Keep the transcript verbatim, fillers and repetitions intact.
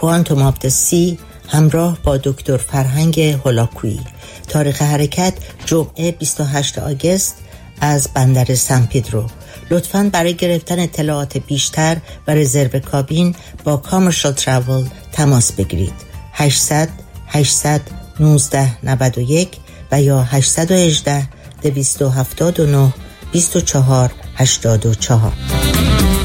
کوانتوم آف د سی همراه با دکتر فرهنگ هولاکویی. تاریخ حرکت جمعه بیست و هشتم آگوست از بندر سن پدرو. لطفاً برای گرفتن اطلاعات بیشتر و رزرو کابین با کامرشال تراول تماس بگیرید. هشتصد هشتصد نوزده نود و یک و یا هشتصد و هجده دویست و هفتاد و نه بیست و چهار هشتاد و چهار.